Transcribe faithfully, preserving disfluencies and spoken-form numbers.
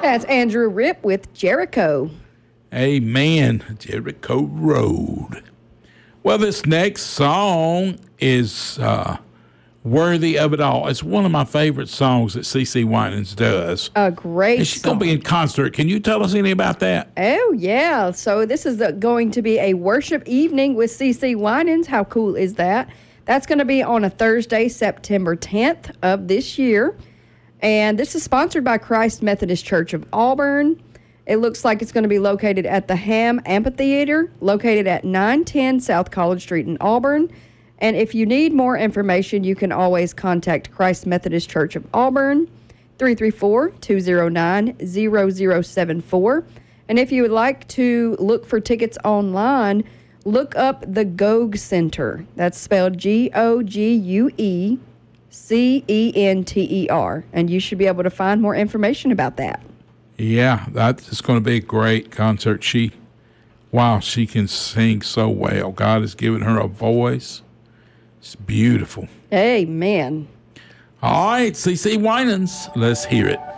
That's Andrew Ripp with Jericho. Amen. Jericho Road. Well, this next song is uh, worthy of it all. It's one of my favorite songs that CeCe Winans does. A great And she's song. going to be in concert. Can you tell us anything about that? Oh, yeah. So this is the, going to be a worship evening with CeCe Winans. How cool is that? That's going to be on a Thursday, September tenth of this year. And this is sponsored by Christ Methodist Church of Auburn. It looks like it's going to be located at the Ham Amphitheater, located at nine ten South College Street in Auburn. And if you need more information, you can always contact Christ Methodist Church of Auburn, three three four, two zero nine, zero zero seven four. And if you would like to look for tickets online, look up the Gogue Center. That's spelled G O G U E C E N T E R. And you should be able to find more information about that. Yeah, that's going to be a great concert. She, wow, she can sing so well. God has given her a voice. It's beautiful. Amen. All right, CeCe Winans, let's hear it.